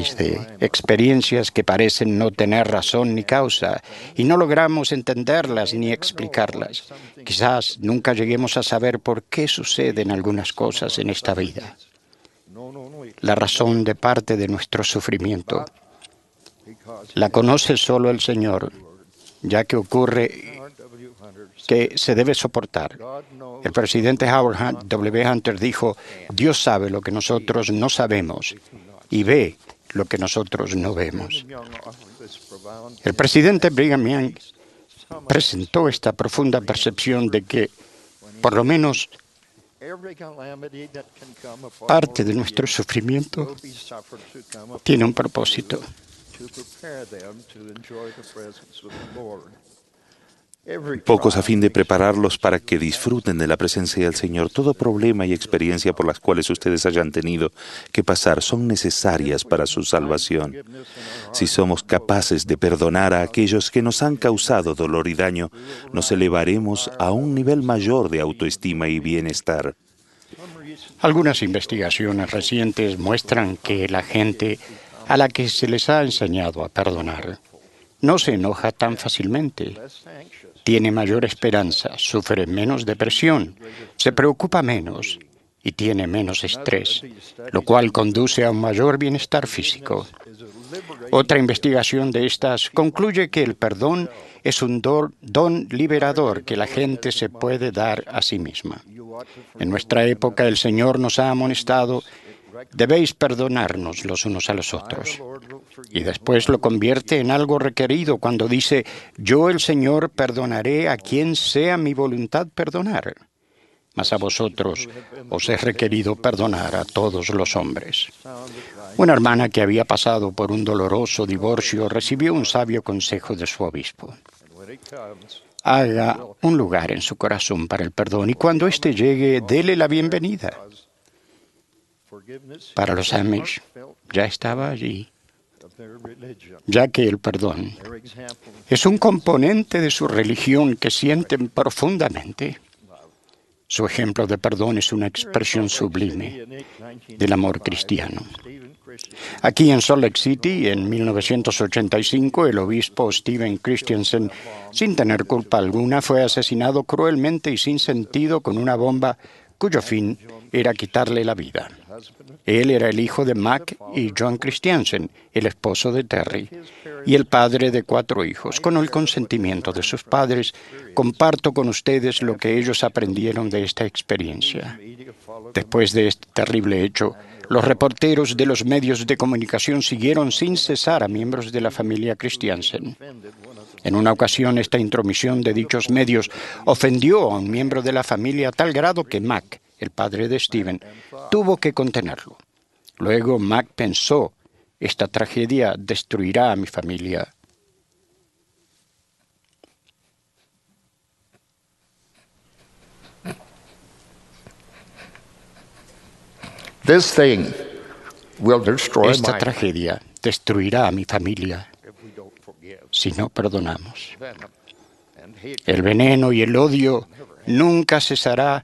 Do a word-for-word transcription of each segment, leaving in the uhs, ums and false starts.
través de experiencias que parecen no tener razón ni causa y no logramos entenderlas ni explicarlas. Quizás nunca lleguemos a saber por qué suceden algunas cosas en esta vida. La razón de parte de nuestro sufrimiento la conoce solo el Señor, ya que ocurre que se debe soportar. El presidente Howard W. Hunter dijo, Dios sabe lo que nosotros no sabemos y ve lo que nosotros no vemos. El presidente Brigham Young presentó esta profunda percepción de que, por lo menos, parte de nuestro sufrimiento tiene un propósito. Pocos a fin de prepararlos para que disfruten de la presencia del Señor. Todo problema y experiencia por las cuales ustedes hayan tenido que pasar son necesarias para su salvación. Si somos capaces de perdonar a aquellos que nos han causado dolor y daño, nos elevaremos a un nivel mayor de autoestima y bienestar. Algunas investigaciones recientes muestran que la gente a la que se les ha enseñado a perdonar no se enoja tan fácilmente. Tiene mayor esperanza, sufre menos depresión, se preocupa menos y tiene menos estrés, lo cual conduce a un mayor bienestar físico. Otra investigación de estas concluye que el perdón es un don, don liberador que la gente se puede dar a sí misma. En nuestra época el Señor nos ha amonestado: debéis perdonarnos los unos a los otros. Y después lo convierte en algo requerido cuando dice, yo el Señor perdonaré a quien sea mi voluntad perdonar. Mas a vosotros os es requerido perdonar a todos los hombres. Una hermana que había pasado por un doloroso divorcio recibió un sabio consejo de su obispo. Haga un lugar en su corazón para el perdón y cuando éste llegue, dele la bienvenida. Para los Amish ya estaba allí, ya que el perdón es un componente de su religión que sienten profundamente. Su ejemplo de perdón es una expresión sublime del amor cristiano. Aquí en Salt Lake City, en mil novecientos ochenta y cinco, el obispo Stephen Christensen, sin tener culpa alguna, fue asesinado cruelmente y sin sentido con una bomba cuyo fin era quitarle la vida. Él era el hijo de Mac y John Christensen, el esposo de Terry, y el padre de cuatro hijos. Con el consentimiento de sus padres, comparto con ustedes lo que ellos aprendieron de esta experiencia. Después de este terrible hecho, los reporteros de los medios de comunicación siguieron sin cesar a miembros de la familia Christensen. En una ocasión, esta intromisión de dichos medios ofendió a un miembro de la familia a tal grado que Mac, el padre de Stephen, tuvo que contenerlo. Luego Mac pensó, esta tragedia destruirá a mi familia. This thing will destroy Esta my tragedia destruirá a mi familia si no perdonamos. El veneno y el odio nunca cesará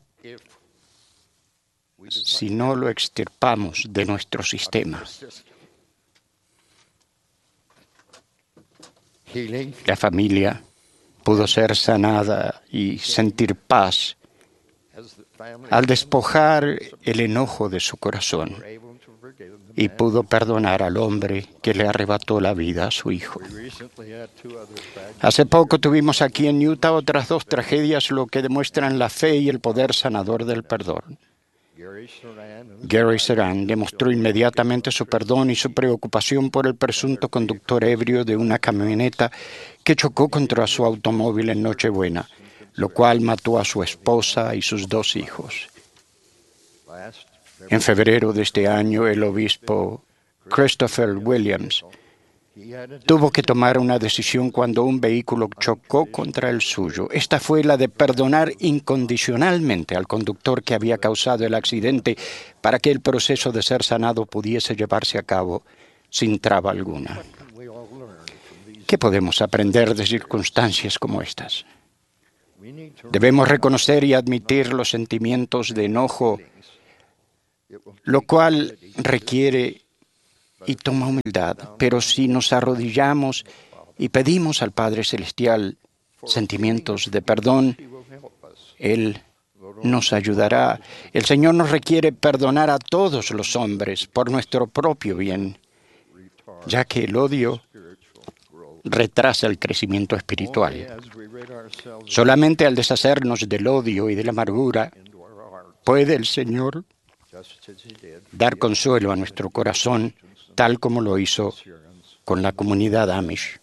si no lo extirpamos de nuestro sistema. healing. La familia pudo ser sanada y sentir paz al despojar el enojo de su corazón y pudo perdonar al hombre que le arrebató la vida a su hijo. Hace poco tuvimos aquí en Utah otras dos tragedias, lo que demuestran la fe y el poder sanador del perdón. Gary Saran demostró inmediatamente su perdón y su preocupación por el presunto conductor ebrio de una camioneta que chocó contra su automóvil en Nochebuena, lo cual mató a su esposa y sus dos hijos. En febrero de este año, el obispo Christopher Williams tuvo que tomar una decisión cuando un vehículo chocó contra el suyo. Esta fue la de perdonar incondicionalmente al conductor que había causado el accidente para que el proceso de ser sanado pudiese llevarse a cabo sin traba alguna. ¿Qué podemos aprender de circunstancias como estas? Debemos reconocer y admitir los sentimientos de enojo, lo cual requiere y toma humildad. Pero si nos arrodillamos y pedimos al Padre Celestial sentimientos de perdón, Él nos ayudará. El Señor nos requiere perdonar a todos los hombres por nuestro propio bien, ya que el odio retrasa el crecimiento espiritual. Solamente al deshacernos del odio y de la amargura, puede el Señor dar consuelo a nuestro corazón, tal como lo hizo con la comunidad Amish.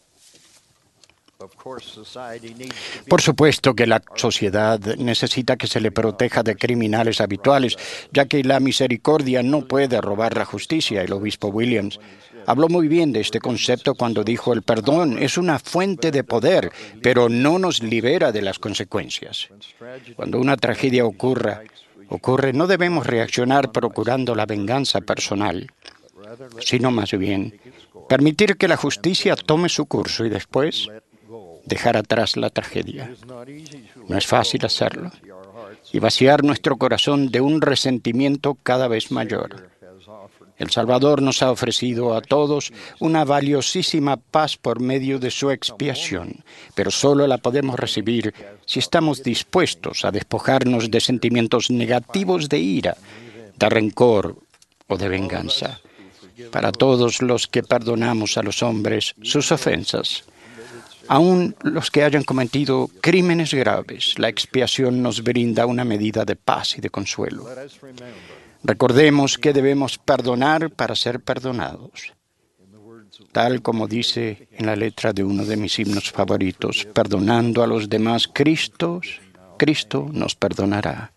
Por supuesto que la sociedad necesita que se le proteja de criminales habituales, ya que la misericordia no puede robar la justicia. El obispo Williams habló muy bien de este concepto cuando dijo: el perdón es una fuente de poder, pero no nos libera de las consecuencias. Cuando una tragedia ocurra, ocurre, no debemos reaccionar procurando la venganza personal, sino más bien permitir que la justicia tome su curso y después dejar atrás la tragedia. No es fácil hacerlo y vaciar nuestro corazón de un resentimiento cada vez mayor. El Salvador nos ha ofrecido a todos una valiosísima paz por medio de su expiación, pero solo la podemos recibir si estamos dispuestos a despojarnos de sentimientos negativos de ira, de rencor o de venganza. Para todos los que perdonamos a los hombres sus ofensas, aun los que hayan cometido crímenes graves, la expiación nos brinda una medida de paz y de consuelo. Recordemos que debemos perdonar para ser perdonados. Tal como dice en la letra de uno de mis himnos favoritos, perdonando a los demás, Cristo, Cristo nos perdonará.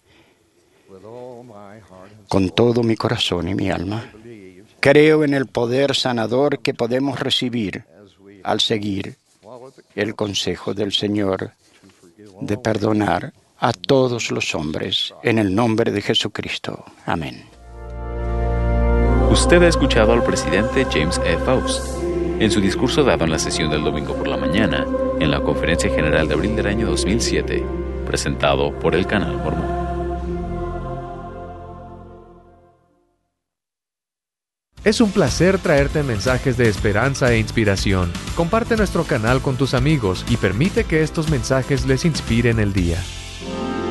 Con todo mi corazón y mi alma, creo en el poder sanador que podemos recibir al seguir el consejo del Señor de perdonar a todos los hombres en el nombre de Jesucristo. Amén. Usted ha escuchado al presidente James E. Faust en su discurso dado en la sesión del domingo por la mañana en la Conferencia General de abril del año dos mil siete, presentado por el Canal Mormón. Es un placer traerte mensajes de esperanza e inspiración. Comparte nuestro canal con tus amigos y permite que estos mensajes les inspiren el día.